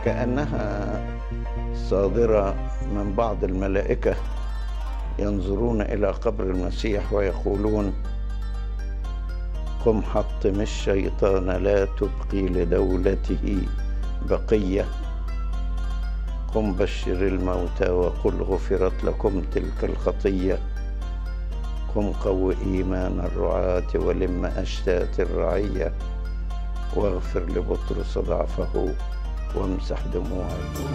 كأنها صادرة من بعض الملائكة ينظرون إلى قبر المسيح ويقولون: قم حطم الشيطان لا تبقي لدولته بقية، قم بشر الموتى وقل غفرت لكم تلك الخطية، قم قو إيمان الرعاة ولم أشتات الرعية، واغفر لبطرس ضعفه وامسح دموع الجوع.